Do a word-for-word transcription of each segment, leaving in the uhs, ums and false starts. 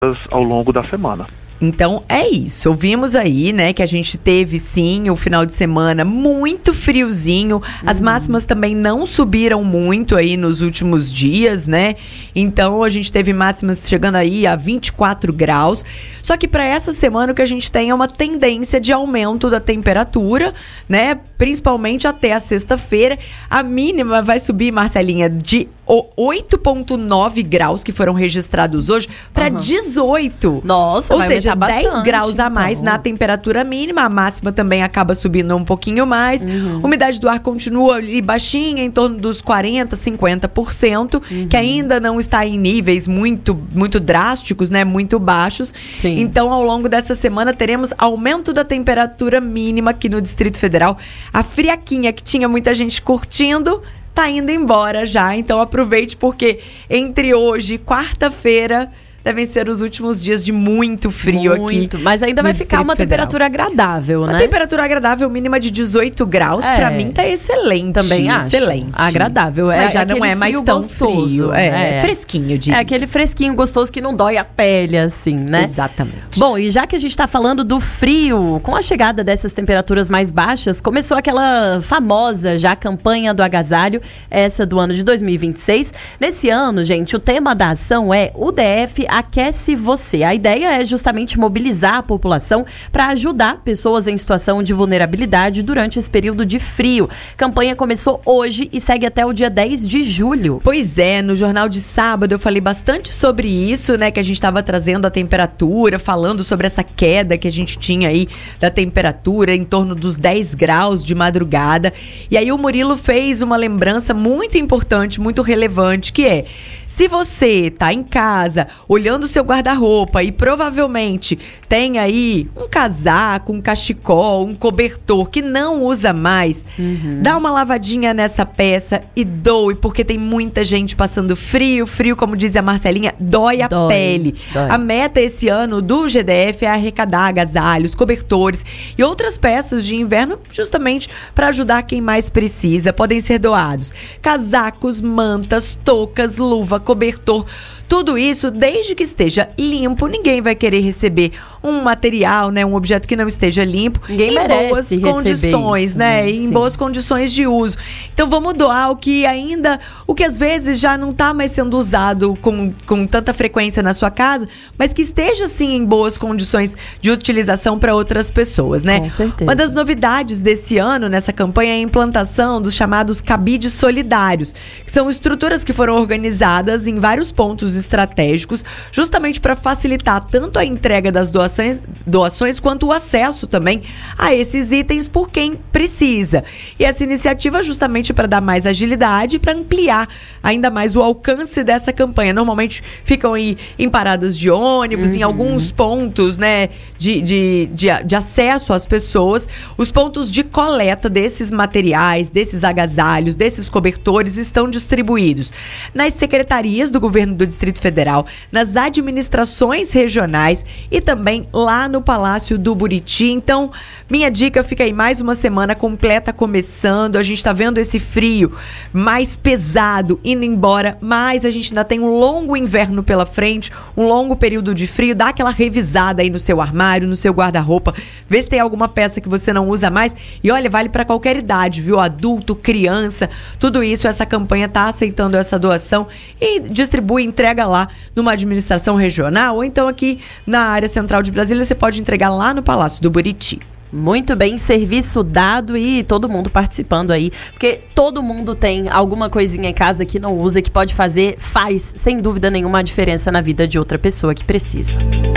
ao longo da semana. Então é isso, ouvimos aí, né, que a gente teve sim o final de semana muito friozinho, as uhum. máximas também não subiram muito aí nos últimos dias, né, então a gente teve máximas chegando aí a vinte e quatro graus, só que para essa semana o que a gente tem é uma tendência de aumento da temperatura, né, principalmente até a sexta-feira. A mínima vai subir, Marcelinha, de oito vírgula nove graus que foram registrados hoje para uhum. dezoito. Nossa, ou vai seja, bastante, dez graus a mais então. na temperatura mínima. A máxima também acaba subindo um pouquinho mais. Uhum. Umidade do ar continua ali baixinha, em torno dos quarenta, cinquenta por cento, uhum. que ainda não está em níveis muito, muito drásticos, né? Muito baixos. Sim. Então, ao longo dessa semana, teremos aumento da temperatura mínima aqui no Distrito Federal. A friaquinha que tinha muita gente curtindo tá indo embora já, então aproveite, porque entre hoje e quarta-feira devem ser os últimos dias de muito frio muito, aqui. Mas ainda vai ficar uma Federal. temperatura agradável, né? Uma temperatura agradável, mínima de dezoito graus, é. Pra mim tá excelente. Também acho. Excelente. Agradável. Mas é, já não é mais tão gostoso. frio. É, é fresquinho, diria. É aquele fresquinho gostoso que não dói a pele, assim, né? Exatamente. Bom, e já que a gente tá falando do frio, com a chegada dessas temperaturas mais baixas, começou aquela famosa já campanha do agasalho, essa do ano de dois mil e vinte e seis. Nesse ano, gente, o tema da ação é o D F Aquece Você. A ideia é justamente mobilizar a população para ajudar pessoas em situação de vulnerabilidade durante esse período de frio. A campanha começou hoje e segue até o dia dez de julho. Pois é, no Jornal de Sábado eu falei bastante sobre isso, né? Que a gente estava trazendo a temperatura, falando sobre essa queda que a gente tinha aí da temperatura em torno dos dez graus de madrugada. E aí o Murilo fez uma lembrança muito importante, muito relevante, que é: se você tá em casa olhando o seu guarda-roupa e provavelmente tem aí um casaco, um cachecol, um cobertor que não usa mais, uhum. dá uma lavadinha nessa peça e doe, porque tem muita gente passando frio. Frio, como diz a Marcelinha, dói a dói, pele. Dói. A meta esse ano do G D F é arrecadar agasalhos, cobertores e outras peças de inverno justamente para ajudar quem mais precisa. Podem ser doados casacos, mantas, toucas, luva, cobertor. Tudo isso, desde que esteja limpo. Ninguém vai querer receber um material, né, um objeto que não esteja limpo. Ninguém em merece boas condições, isso, né? né? Em Sim. boas condições de uso. Então vamos doar o que ainda, o que às vezes já não está mais sendo usado com, com tanta frequência na sua casa, mas que esteja sim em boas condições de utilização para outras pessoas, né? Com certeza. Uma das novidades desse ano nessa campanha é a implantação dos chamados cabides solidários, que são estruturas que foram organizadas em vários pontos estratégicos, justamente para facilitar tanto a entrega das doações, doações quanto o acesso também a esses itens por quem precisa. E essa iniciativa é justamente para dar mais agilidade e para ampliar ainda mais o alcance dessa campanha. Normalmente ficam aí em paradas de ônibus, uhum. em alguns pontos, né, de, de, de, de acesso às pessoas. Os pontos de coleta desses materiais, desses agasalhos, desses cobertores estão distribuídos nas secretarias do governo do Distrito Federal, nas administrações regionais e também lá no Palácio do Buriti. Então, minha dica, fica aí, mais uma semana completa começando. A gente está vendo esse frio mais pesado indo embora, mas a gente ainda tem um longo inverno pela frente, um longo período de frio. Dá aquela revisada aí no seu armário, no seu guarda-roupa, vê se tem alguma peça que você não usa mais. E olha, vale para qualquer idade, viu? Adulto, criança, tudo isso. Essa campanha está aceitando essa doação e distribui, entrega lá numa administração regional, ou então aqui na área central de Brasília, você pode entregar lá no Palácio do Buriti. Muito bem, serviço dado e todo mundo participando aí, porque todo mundo tem alguma coisinha em casa que não usa, que pode fazer, faz, sem dúvida nenhuma, a diferença na vida de outra pessoa que precisa.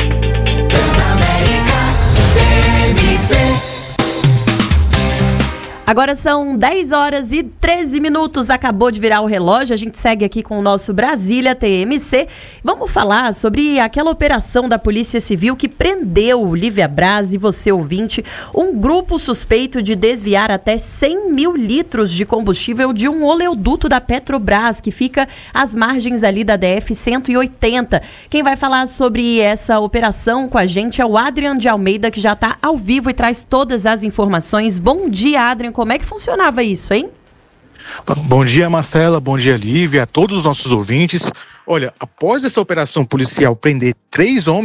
Agora são dez horas e treze minutos, acabou de virar o relógio, a gente segue aqui com o nosso Brasília T M C. Vamos falar sobre aquela operação da Polícia Civil que prendeu Lívia Braz e você, ouvinte, um grupo suspeito de desviar até cem mil litros de combustível de um oleoduto da Petrobras, que fica às margens ali da D F cento e oitenta. Quem vai falar sobre essa operação com a gente é o Adrian de Almeida, que já está ao vivo e traz todas as informações. Bom dia, Adrian. Como é que funcionava isso, hein? Bom dia, Marcela, bom dia, Lívia, a todos os nossos ouvintes. Olha, após essa operação policial prender três homens